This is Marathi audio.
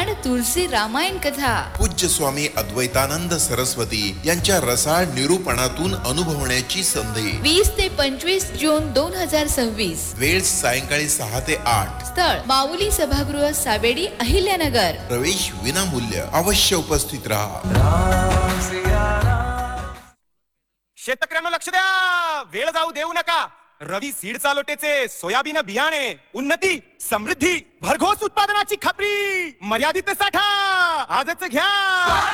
ज्ञान तुलसी रामायण कथा पूज्य स्वामी अद्वैतानंद सरस्वती यांच्या रसाळ निरूपणातून अनुभवण्याची संधी 20 ते 25 जून 2026. वेळ सायंकाळी 6 ते 8. स्थळ माऊली सभागृह सावेडी अहिल्यानगर. प्रवेश विनामूल्य. अवश्य उपस्थित राहा. शेतकऱ्यांना लक्ष द्या, वेळ जाऊ देऊ नका. रवी सीड चालोटेचे सोयाबीन बियाणे उन्नती समृद्धी भरघोस उत्पादनाची खात्री मर्यादित साठा आजच घ्या.